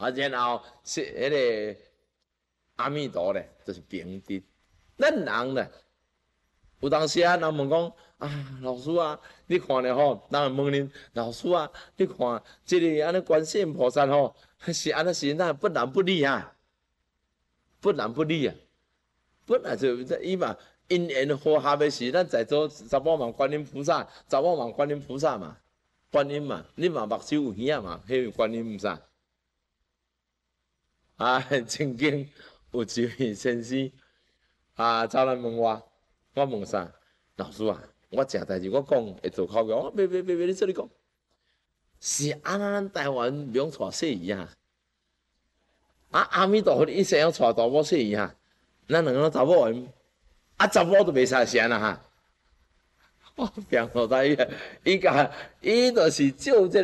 然后是迄个阿弥陀咧，就是平等。咱人咧，有当时啊，人问讲啊，老师啊，你看咧吼，人问恁老师啊，你看这个安尼观世音菩萨吼，是安尼是那不男不女啊，不男不女啊，本来就伊嘛因缘和合的是，咱在座十八万观音菩萨，十八万观音菩萨嘛，观音嘛，你嘛目睭有耳嘛，迄观音菩萨。啊，曾经有一位先生啊，走来问我问啥？老师啊，我食代志我讲会做口语，我别，你这里讲，是安那咱台湾不用带细姨啊？啊，阿弥陀佛，伊生要带大某细姨哈，咱两个查某人，啊，查某都袂使先啦哈。我变好大伊，伊就是照这个。